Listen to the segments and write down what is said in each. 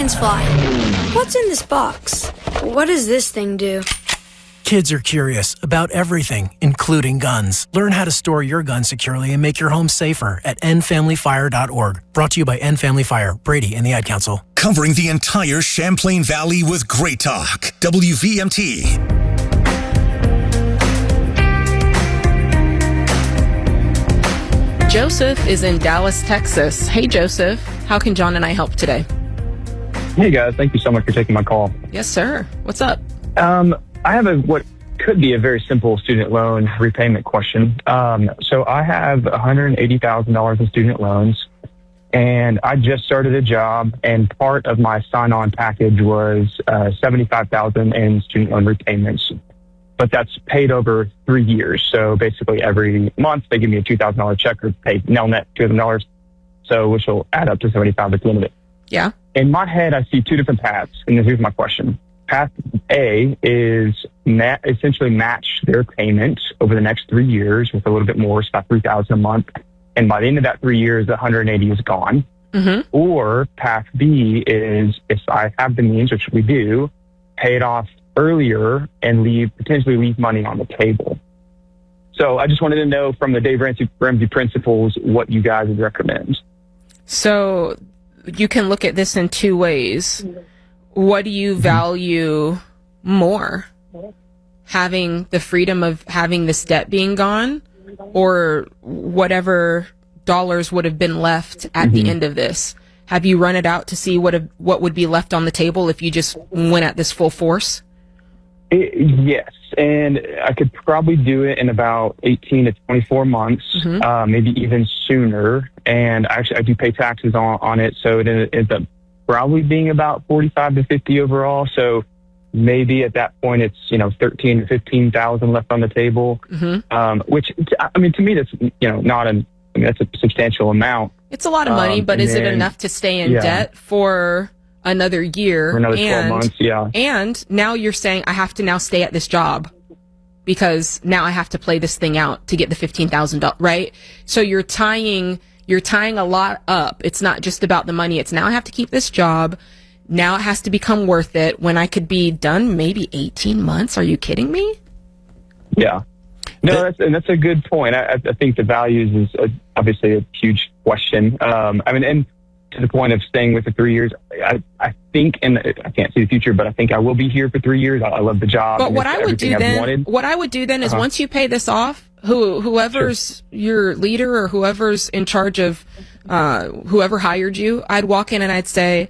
planes fly. What's in this box? What does this thing do? Kids are curious about everything, including guns. Learn how to store your gun securely and make your home safer at endfamilyfire.org. Brought to you by End Family Fire, Brady, and the Ad Council. Covering the entire Champlain Valley with great talk. WVMT. Joseph is in Dallas, Texas. Hey, Joseph. How can John and I help today? Hey, guys. Thank you so much for taking my call. Yes, sir. What's up? I have what could be a very simple student loan repayment question. So I have $180,000 in student loans, and I just started a job, and part of my sign-on package was $75,000 in student loan repayments. But that's paid over 3 years. So basically every month they give me a $2,000 check or pay net $2,000. So which will add up to $75 at the end of it. Yeah. In my head, I see two different paths, and here's my question. Path A is essentially match their payment over the next 3 years with a little bit more, it's about $3,000 a month. And by the end of that 3 years, the 180 is gone. Mm-hmm. Or path B is, if I have the means, which we do, pay it off earlier and potentially leave money on the table. So I just wanted to know from the Dave Ramsey principles what you guys would recommend. So you can look at this in two ways. What do you value more? Having the freedom of having this debt being gone, or whatever dollars would have been left at the end of this? Have you run it out to see what would be left on the table if you just went at this full force? Yes, and I could probably do it in about 18 to 24 months, maybe even sooner. And actually, I do pay taxes on it, so it ends up probably being about 45 to 50 overall. So maybe at that point, it's 13 to 15,000 left on the table, which I mean to me that's that's a substantial amount. It's a lot of money, but is it enough to stay in debt for another year? For another 12 months, yeah. And now you're saying I have to now stay at this job because now I have to play this thing out to get the $15,000, right? So you're tying a lot up. It's not just about the money. It's now I have to keep this job. Now it has to become worth it when I could be done maybe 18 months. Are you kidding me? Yeah. No, that's a good point. I think the values is obviously a huge question. And to the point of staying with the 3 years, I think, and I can't see the future, but I think I will be here for 3 years. I love the job. But what I would do then is once you pay this off, whoever's your leader or whoever's in charge of whoever hired you, I'd walk in and I'd say,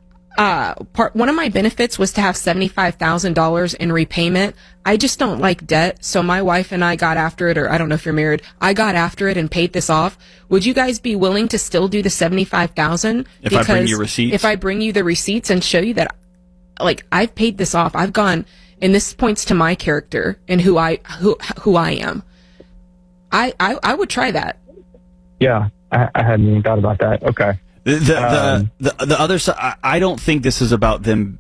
one of my benefits was to have $75,000 in repayment. I just don't like debt, so my wife and I got after it, or I don't know if you're married. I got after it and paid this off. Would you guys be willing to still do the $75,000? If I bring you receipts? If I bring you the receipts and show you that, like, I've paid this off. I've gone, and this points to my character and who I am. I would try that. Yeah, I hadn't even thought about that. Okay. The other side, I don't think this is about them.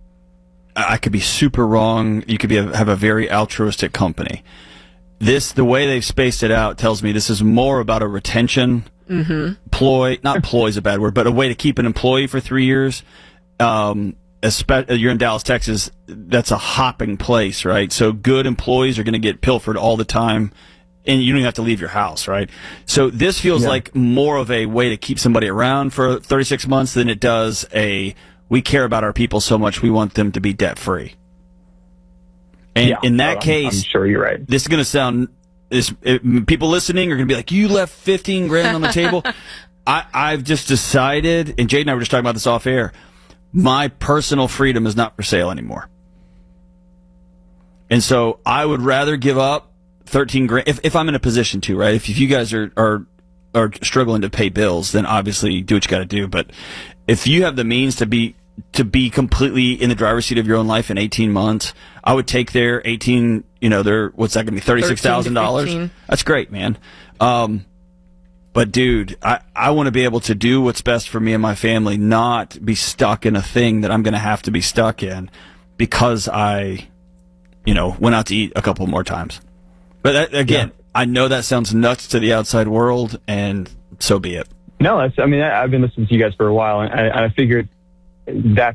I could be super wrong. You could have a very altruistic company. The way they've spaced it out tells me this is more about a retention ploy. Not ploy is a bad word, but a way to keep an employee for 3 years. You're in Dallas, Texas. That's a hopping place, right? So good employees are going to get pilfered all the time. And you don't even have to leave your house, right? So this feels like more of a way to keep somebody around for 36 months than it does we care about our people so much we want them to be debt-free. And in that case, I'm sure you're right. This is going to sound, people listening are going to be like, you left 15 grand on the table. I've just decided, and Jade and I were just talking about this off air, my personal freedom is not for sale anymore. And so I would rather give up 13 grand if I'm in a position to, right? If you guys are struggling to pay bills, then obviously do what you got to do. But if you have the means to be completely in the driver's seat of your own life in 18 months, I would take their 18, what's that going to be, $36,000? That's great, man. But dude, I want to be able to do what's best for me and my family, not be stuck in a thing that I'm going to have to be stuck in because I, went out to eat a couple more times. But again, I know that sounds nuts to the outside world, and so be it. No, I've been listening to you guys for a while, and I figured that's